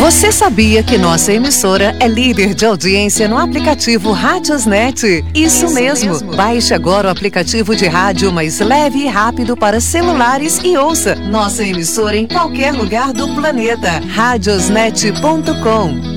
Você sabia que nossa emissora é líder de audiência no aplicativo Radiosnet? Isso mesmo. Baixe agora o aplicativo de rádio mais leve e rápido para celulares e ouça nossa emissora em qualquer lugar do planeta. Radiosnet.com